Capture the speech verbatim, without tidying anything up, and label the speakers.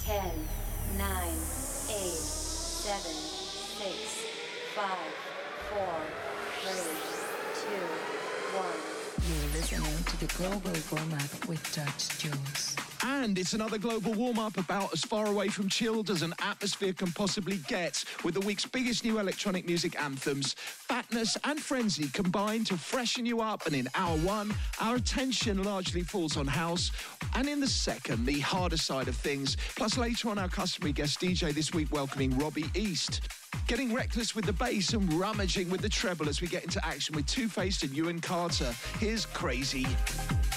Speaker 1: ten, nine, eight, seven, six, five, four, three, two, one.
Speaker 2: You're listening to the Global Warm-Up with Dutch Jules.
Speaker 3: And it's another global warm-up about as far away from chilled as an atmosphere can possibly get, with the week's biggest new electronic music anthems. Fatness and Frenzy combine to freshen you up, and in hour one, our attention largely falls on house, and in the second, the harder side of things. Plus later on, our customary guest D J this week welcoming Robbie East. Getting reckless with the bass and rummaging with the treble as we get into action with Two Faced and Ewan Carter. Here's Crazy.